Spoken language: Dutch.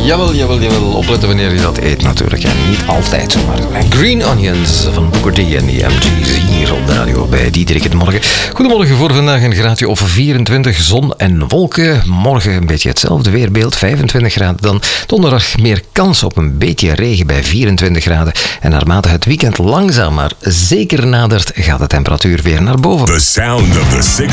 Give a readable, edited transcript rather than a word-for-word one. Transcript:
Jawel. Opletten wanneer je dat eet natuurlijk. En niet altijd zomaar. Green Onions van Booker T en de MG's hier op de radio bij Diederik het Morgen. Goedemorgen voor vandaag, een graadje of 24, zon en wolken. Morgen een beetje hetzelfde weerbeeld, 25 graden dan. Donderdag meer kans op een beetje regen bij 24 graden. En naarmate het weekend langzaam maar zeker nadert, gaat de temperatuur weer naar boven. The sound of the